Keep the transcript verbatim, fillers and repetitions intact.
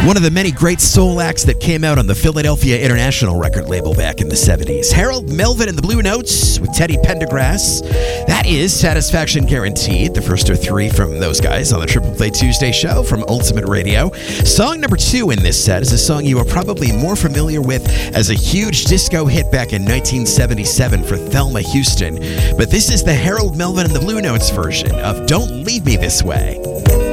One of the many great soul acts that came out on the Philadelphia International record label back in the seventies. Harold Melvin and the Blue Notes with Teddy Pendergrass. That is Satisfaction Guaranteed, the first of three from those guys on the Triple Play Tuesday show from Ultimate Radio. Song number two in this set is a song you are probably more familiar with as a huge disco hit back in nineteen seventy-seven for Thelma Houston. But this is the Harold Melvin and the Blue Notes version of Don't Leave Me This Way.